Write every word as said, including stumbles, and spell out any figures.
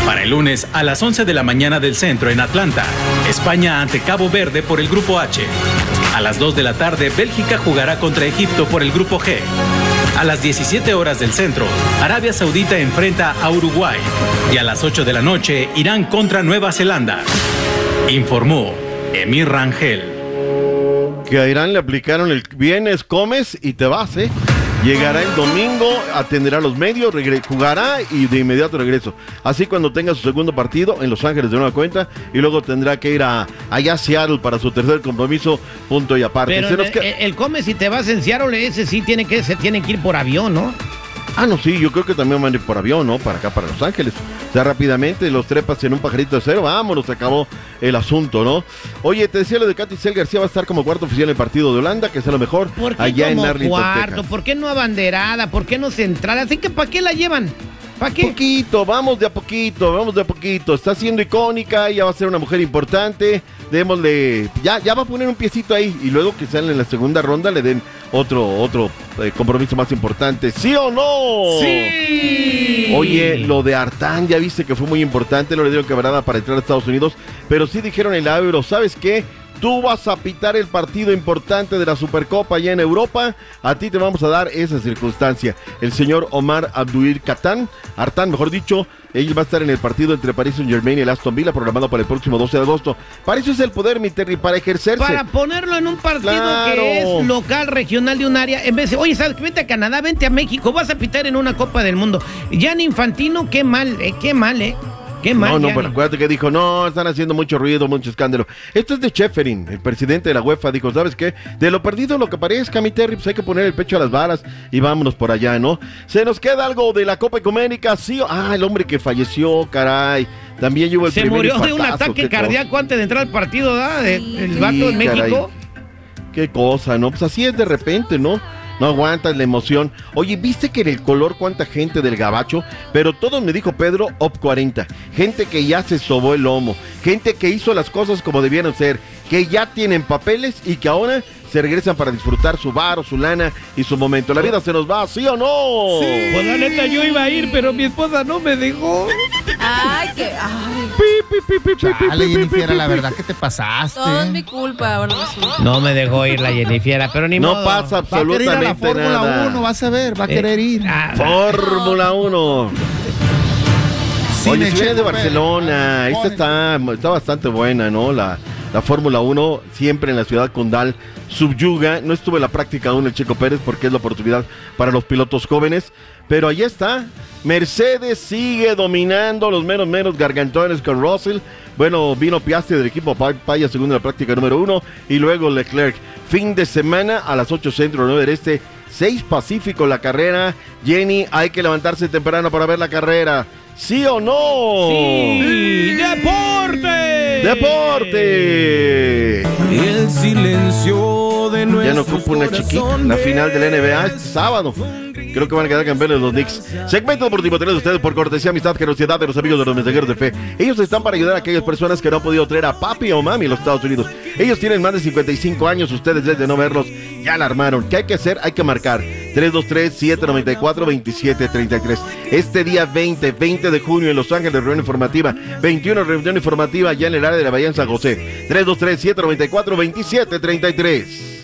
Para el lunes a las once de la mañana del centro en Atlanta, España ante Cabo Verde por el grupo H. A las dos de la tarde, Bélgica jugará contra Egipto por el grupo G. A las diecisiete horas del centro, Arabia Saudita enfrenta a Uruguay. Y a las ocho de la noche, Irán contra Nueva Zelanda. Informó Emir Rangel. Que a Irán le aplicaron el vienes, comes y te vas, ¿eh? Llegará el domingo, atenderá a los medios, jugará y de inmediato regreso. Así cuando tenga su segundo partido en Los Ángeles de nueva cuenta y luego tendrá que ir a allá a Seattle para su tercer compromiso, punto y aparte. Pero Se nos el, queda... el, el come si te vas en Seattle, ese sí tiene que, se tiene que ir por avión, ¿no? Ah, no, sí, yo creo que también van a ir por avión, ¿no? Para acá, para Los Ángeles. O sea, rápidamente los trepas en un pajarito de cero, vámonos, se acabó el asunto, ¿no? Oye, te decía lo de Katy Cel García, va a estar como cuarto oficial en el partido de Holanda, que es a lo mejor ¿Por qué allá como en Arlington, cuarto? Texas. ¿Por qué no abanderada? ¿Por qué no centrada? Así que ¿para qué la llevan? ¿Para qué? Poquito, vamos de a poquito, vamos de a poquito. Está siendo icónica, ya va a ser una mujer importante. Démosle, ya, ya va a poner un piecito ahí y luego que salen en la segunda ronda le den otro, otro eh, compromiso más importante. ¿Sí o no? ¡Sí! Oye, lo de Artán, ya viste que fue muy importante, no le dieron quebrada para entrar a Estados Unidos, pero sí dijeron en la Euro, ¿sabes qué? Tú vas a pitar el partido importante de la Supercopa allá en Europa, a ti te vamos a dar esa circunstancia. El señor Omar Abdul Khattan, Artán, mejor dicho, él va a estar en el partido entre Paris Saint-Germain y el Aston Villa, programado para el próximo doce de agosto. Para eso es el poder, mi Terry, para ejercerse. Para ponerlo en un partido Claro. que es local, regional de un área, en vez de, oye, ¿sabes qué? Vente a Canadá, vente a México, vas a pitar en una Copa del Mundo. Gianni Infantino, qué mal, eh, qué mal, eh. Qué mal, no, no, Gianni. pero acuérdate que dijo, no, están haciendo mucho ruido, mucho escándalo. Esto es de Schäferin, el presidente de la UEFA, dijo, ¿sabes qué? De lo perdido lo que parezca, mi Terry, pues hay que poner el pecho a las balas y vámonos por allá, ¿no? Se nos queda algo de la Copa Ecuménica, sí, ah, el hombre que falleció, caray. También llevó el Se primer murió de un infartazo, ataque qué cardíaco cosa. antes de entrar al partido, ¿verdad? El, el Sí, vato en caray. México. Qué cosa, ¿no? Pues así es de repente, ¿no? No aguantas la emoción. Oye, ¿viste que en el color cuánta gente del gabacho? Pero todo me dijo Pedro, O P cuarenta. Gente que ya se sobó el lomo. Gente que hizo las cosas como debieron ser. Que ya tienen papeles y que ahora se regresan para disfrutar su bar o su lana y su momento. La vida se nos va, ¿sí o no? Sí. Pues la neta yo iba a ir, pero mi esposa no me dejó. Ay, que. Ay. Pi, pi, pi, pi, Chale, pi, pi, Jennifer, pi, la pi. verdad que te pasaste. Todo es mi culpa, ahora resulta. No me dejó ir la Jennifiera, pero ni No modo. pasa Va a querer ir a la absolutamente Fórmula nada. uno, vas a ver, va a Eh, querer ir. ah, Fórmula uno. Cine Oye, si viene de Checo Barcelona, Pérez. esta está, está bastante buena, ¿no? La, la Fórmula uno, siempre en la ciudad condal, subyuga. No estuvo en la práctica aún el Checo Pérez porque es la oportunidad para los pilotos jóvenes, pero ahí está. Mercedes sigue dominando los menos menos gargantones con Russell. Bueno, vino Piastri del equipo Paya, segundo en la práctica número uno, y luego Leclerc. Fin de semana a las ocho centro, nueve del este, seis pacífico la carrera. Jenny, hay que levantarse temprano para ver la carrera. ¿Sí o no? ¡Sí! ¡Deporte! ¡Deporte! Y el silencio de Ya no nuestros ocupa una chiquita. La final de la N B A este sábado. Creo que van a quedar campeones los Knicks. Segmento deportivo traído a ustedes por cortesía, amistad, generosidad de los amigos de los mensajeros de fe. Ellos están para ayudar a aquellas personas que no han podido traer a papi o mami a los Estados Unidos. Ellos tienen más de cincuenta y cinco años. Ustedes, desde no verlos, ya la armaron. ¿Qué hay que hacer? Hay que marcar tres dos tres, siete nueve cuatro, dos siete tres tres. Este día veinte, veinte de junio en Los Ángeles, reunión informativa. veintiuno, reunión informativa ya en el área de la Bahía en San José. tres dos tres, siete nueve cuatro, dos siete tres tres.